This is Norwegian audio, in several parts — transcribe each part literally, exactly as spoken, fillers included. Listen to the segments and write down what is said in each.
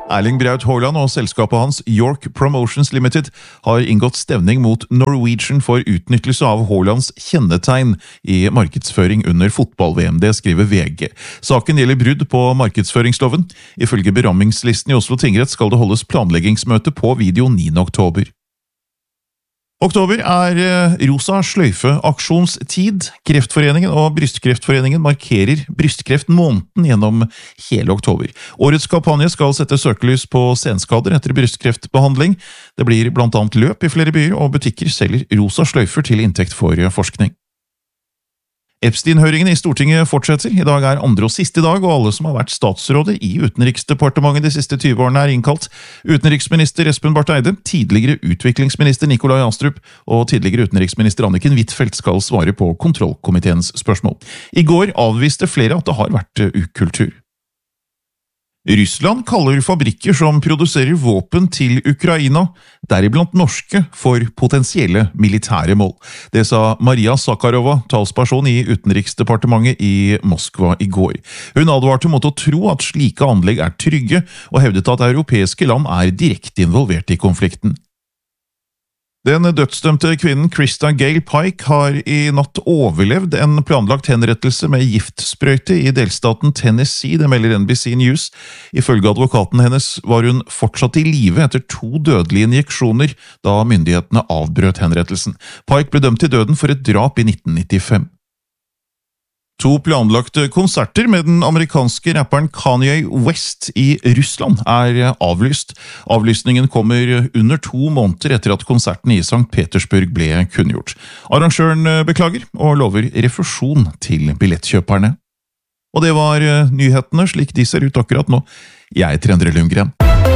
Erling Braut Haaland og selskapet hans York Promotions Limited har inngått stevning mot Norwegian for utnyttelse av Haalands kjennetegn i markedsføring under fotball-V M. Det skriver V G. Saken gjelder brudd på markedsføringsloven. Ifølge berammingslisten i Oslo tingrett skal det holdes planleggingsmøte på video niende oktober. Oktober er rosa sløyfe-aksjonstid. Kreftforeningen og Brystkreftforeningen markerer brystkreftmåneden gjennom hele oktober. Årets kampanje skal sette søkelys på senskader etter brystkreftbehandling. Det blir blant annet løp i flere byer, og butikker selger rosa sløyfer til inntekt for forskning. Epstein-høringen i Stortinget fortsetter. I dag er andre og siste dag, og alle som har vært statsråder i Utenriksdepartementet de siste tyve årene er innkalt. Utenriksminister Espen Barth Eide, tidligere utviklingsminister Nikolai Astrup og tidligere utenriksminister Anniken Huitfeldt skal svare på kontrollkomiteens spørsmål. I går avviste flere at det har vært ukultur. Russland kaller fabrikker som produserer våpen til Ukraina, deriblant norske, for potensielle militære mål. Det sa Maria Zakharova, talsperson i Utenriksdepartementet i Moskva i går. Hun advarte mot å tro at slike anlegg er trygge, og hevdet at europeiske land er direkte involvert i konflikten. Den dødsdømte kvinnen Krista Gale Pike har i natt overlevd en planlagt henrettelse med giftsprøyte i delstaten Tennessee, det melder N B C News. Ifølge advokaten hennes var hun fortsatt i live etter to dødelige injeksjoner da myndighetene avbrøt henrettelsen. Pike ble dømt til døden for et drap i nitten nittifem. To planlagte konserter med den amerikanske rapperen Kanye West i Russland er avlyst. Avlysningen kommer under to måneder etter at konserten i Sankt Petersburg ble kunngjort. Arrangøren beklager og lover refusjon til billettkjøperne. Og det var nyhetene slik de ser ut akkurat nå. Jeg heter Endre Lundgren.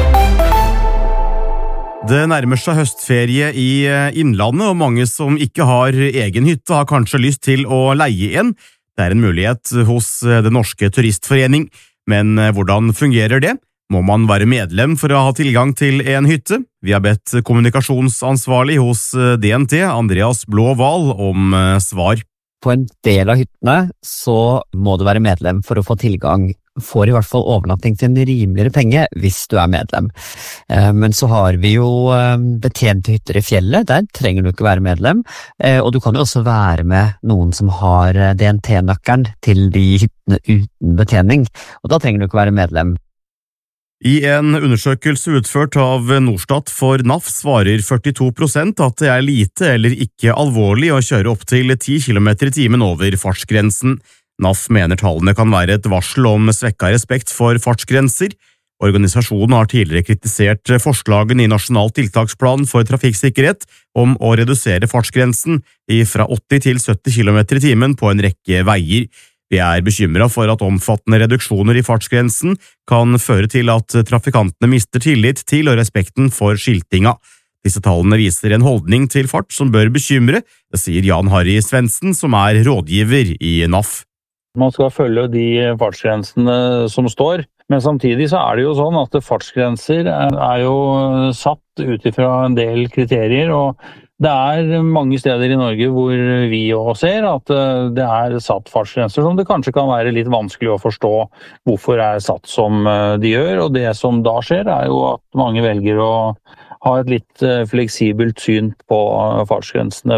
Det nærmer seg høstferie i Innlandet, og mange som ikke har egen hytte har kanskje lyst til å leie en. Det er en mulighet hos Den norske turistforening, men hvordan fungerer det? Må man være medlem for å ha tilgang til en hytte? Vi har bedt kommunikasjonsansvarlig hos D N T, Andreas Blå-Val, om svar. På en del av hyttene så må du være medlem for å få tilgang. Får i hvert fall overnatting til en rimeligere penge hvis du er medlem. Men så har vi jo betjente hytter i fjellet, der trenger du ikke være medlem, og du kan jo også være med noen som har D N T-nøkkelen til de hyttene uten betjening, og da trenger du ikke være medlem. I en undersøkelse utført av Norstat for N A F svarer førtito prosent at det er lite eller ikke alvorlig å kjøre opp til ti kilometer i timen over fartsgrensen. N A F mener tallene kan være et varsel om svekka respekt for fartsgrenser. Organisasjonen har tidligere kritisert forslagene i Nasjonal tiltaksplan for trafikksikkerhet om å redusere fartsgrensen fra åtti til sytti kilometer i timen på en rekke veier. Vi er bekymret for at omfattende reduksjoner i fartsgrensen kan føre til at trafikantene mister tillit til og respekten for skiltinga. Disse tallene viser en holdning til fart som bør bekymre, det sier Jan Harry Svendsen, som er rådgiver i N A F. Man skal følge de fartsgrensene som står, men samtidig så er det jo sånn at fartsgrenser er jo satt ut ifra en del kriterier, og det er mange steder i Norge hvor vi også ser at det er satt fartsgrenser som det kanskje kan være litt vanskelig å forstå hvorfor det er satt som de gjør, og det som da skjer er jo at mange velger å ha et litt fleksibelt syn på fartsgrensene.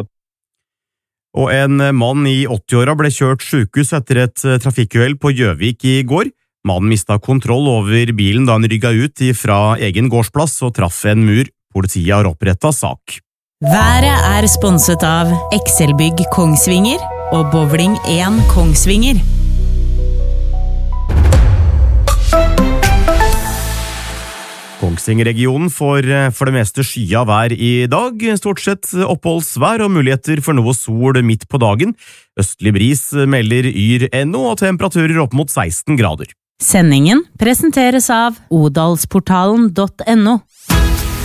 Og en mann i åtti-åra ble kjørt sykehus etter et trafikkuhell på Gjøvik i går. Mannen mistet kontroll over bilen da han rygget ut fra egen gårdsplass og traff en mur. Politiet har opprettet sak. Været er sponset av Excelbygg Kongsvinger og Bowling én Kongsvinger. Kongsvinger-regionen får for det meste skya vær i dag, stort sett oppholdsvær og muligheter for noe sol midt på dagen. Østlig bris melder yr ennå og temperaturer opp mot seksten grader. Sendingen presenteres av odalsportalen punktum no.